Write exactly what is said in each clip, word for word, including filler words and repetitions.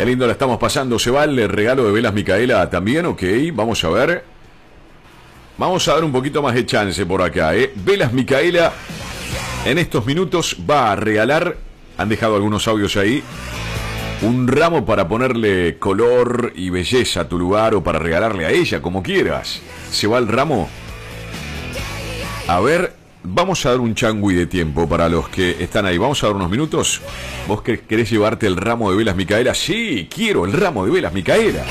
Qué lindo la estamos pasando. ¿Se va el regalo de velas Micaela también? Ok, vamos a ver. Vamos a dar un poquito más de chance por acá, ¿eh? Velas Micaela en estos minutos va a regalar, han dejado algunos audios ahí, un ramo para ponerle color y belleza a tu lugar o para regalarle a ella, como quieras. ¿Se va el ramo? A ver, vamos a dar un changui de tiempo para los que están ahí. Vamos a dar unos minutos. ¿Vos querés llevarte el ramo de velas Micaela? Sí, quiero el ramo de velas Micaela.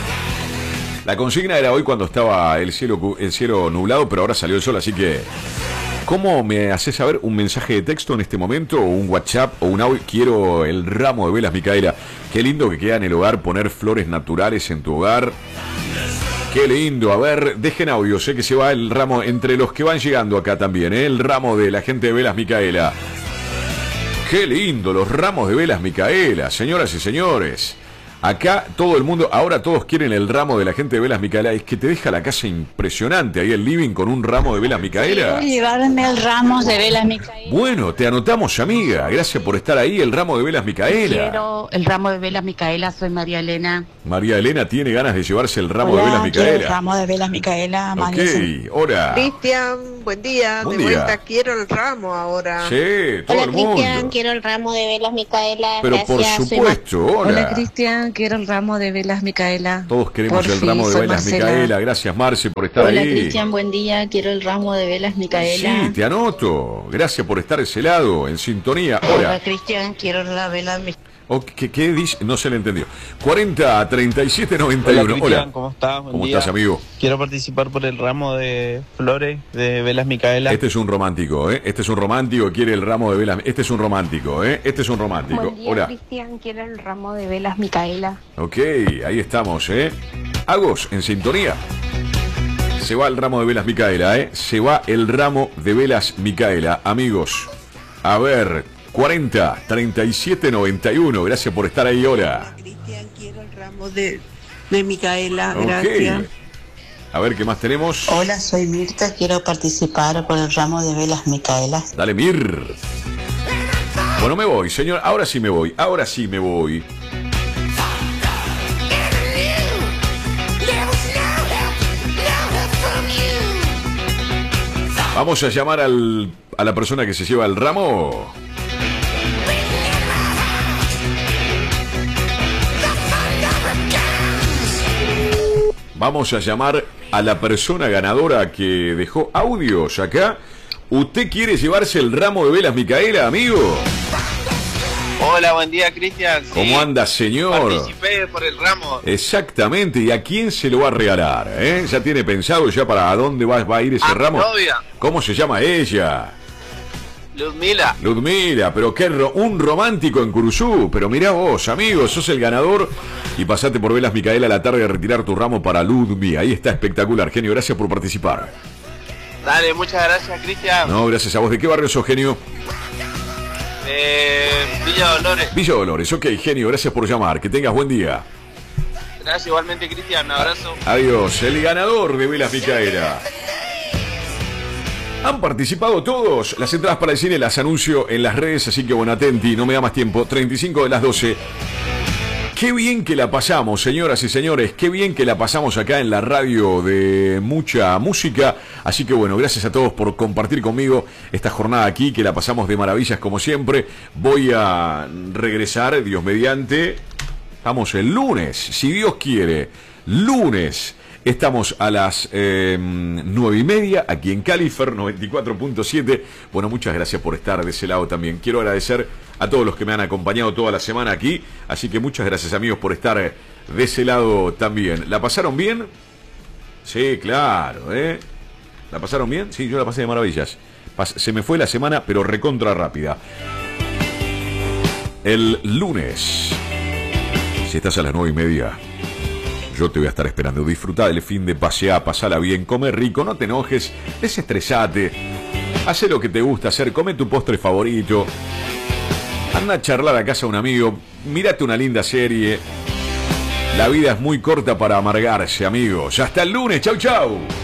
La consigna era hoy cuando estaba el cielo, el cielo nublado, pero ahora salió el sol, así que... ¿Cómo me haces saber un mensaje de texto en este momento? O un WhatsApp o un audio. Quiero el ramo de velas Micaela. Qué lindo que queda en el hogar poner flores naturales en tu hogar. Qué lindo. A ver, dejen audio. Sé que se va el ramo entre los que van llegando acá también, ¿eh? El ramo de la gente de velas Micaela. Qué lindo, los ramos de velas Micaela, señoras y señores. Acá todo el mundo, ahora todos quieren el ramo de la gente de velas Micaela. Es que te deja la casa impresionante ahí el living con un ramo de velas Micaela. Quiero llevarme el ramo de velas Micaela. Bueno, te anotamos, amiga. Gracias por estar ahí, el ramo de velas Micaela. Quiero el ramo de velas Micaela, soy María Elena. María Elena tiene ganas de llevarse el ramo Hola, de velas Micaela. Quiero el ramo de velas Micaela. Ok, hola. Cristian, buen día. Buen de día. vuelta, quiero el ramo ahora. Sí, todo Hola el mundo. Cristian, quiero el ramo de velas Micaela. Pero Gracias, por soy supuesto, hola. Hola Cristian, quiero el ramo de velas Micaela. Todos queremos Por el fin, ramo de soy velas Marcela. Micaela. Gracias, Marce, por estar Hola ahí. Cristian, buen día, quiero el ramo de velas Micaela. Sí, te anoto. Gracias por estar ese lado, en sintonía. Hola Hola. Cristian, quiero la vela Micaela. Oh, ¿qué, ¿Qué dice? No se le entendió. cuarenta, treinta y siete, noventa y uno. Hola, Cristian, Hola. ¿cómo estás? Buen ¿Cómo día. estás, amigo? Quiero participar por el ramo de flores de velas Micaela. Este es un romántico, ¿eh? Este es un romántico, quiere el ramo de velas. Este es un romántico, ¿eh? Este es un romántico. Buen día Hola. Cristian, quiero el ramo de velas Micaela. Ok, ahí estamos, ¿eh? Agos, en sintonía. Se va el ramo de velas Micaela, ¿eh? Se va el ramo de velas Micaela. Amigos, a ver, cuarenta, treinta y siete, noventa y uno. Gracias por estar ahí, hola. Cristian, quiero el ramo de, de Micaela. Ok. Gracias. A ver, ¿qué más tenemos? Hola, soy Mirta, quiero participar por el ramo de velas Micaela. Dale, Mir. Bueno, me voy, señor. Ahora sí me voy. Ahora sí me voy. Vamos a llamar al, a la persona que se lleva el ramo. Vamos a llamar a la persona ganadora que dejó audios acá. ¿Usted quiere llevarse el ramo de velas Micaela, amigo? Hola, buen día, Cristian. Sí, ¿Cómo anda, señor? participé por el ramo. Exactamente. ¿Y a quién se lo va a regalar? ¿Eh? ¿Ya tiene pensado ya para a dónde va, va a ir ese A mi ramo? novia. ¿Cómo se llama ella? Ludmila. Ludmila, pero qué ro un romántico en Curuzú. Pero mirá vos, amigo, sos el ganador. Y pasate por Velas Micaela a la tarde a retirar tu ramo para Ludmila. Ahí está espectacular, genio. Gracias por participar. Dale, muchas gracias, Cristian. No, gracias a vos. ¿De qué barrio sos, genio? Eh, Villa Dolores. Villa Dolores. Ok, genio, gracias por llamar. Que tengas buen día. Gracias igualmente, Cristian. Un abrazo. Adiós. El ganador de Velas Micaela. Han participado todos. Las entradas para el cine las anuncio en las redes, así que bueno, atenti, no me da más tiempo. treinta y cinco de las doce. Qué bien que la pasamos, señoras y señores. Qué bien que la pasamos acá en la radio de mucha música. Así que bueno, gracias a todos por compartir conmigo esta jornada aquí, que la pasamos de maravillas como siempre. Voy a regresar, Dios mediante. Estamos el lunes, si Dios quiere. Lunes. Estamos a las eh, nueve y media aquí en Califer noventa y cuatro punto siete. Bueno, muchas gracias por estar de ese lado también. Quiero agradecer a todos los que me han acompañado toda la semana aquí. Así que muchas gracias, amigos, por estar de ese lado también. ¿La pasaron bien? Sí, claro, ¿eh? ¿La pasaron bien? Sí, yo la pasé de maravillas. Pas- se me fue la semana, pero recontra rápida. El lunes, si estás a las nueve y media, yo te voy a estar esperando. Disfrutá del fin de pasear, pasala bien, come rico, no te enojes, desestresate, haz lo que te gusta hacer, come tu postre favorito, anda a charlar a casa de un amigo, mírate una linda serie. La vida es muy corta para amargarse, amigos. Hasta el lunes, chau chau.